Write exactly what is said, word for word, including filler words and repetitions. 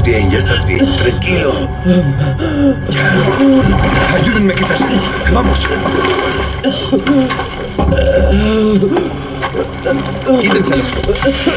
bien, ya estás bien. Tranquilo. Ya. Ayúdenme a quitarse. Vamos. Quítenselo.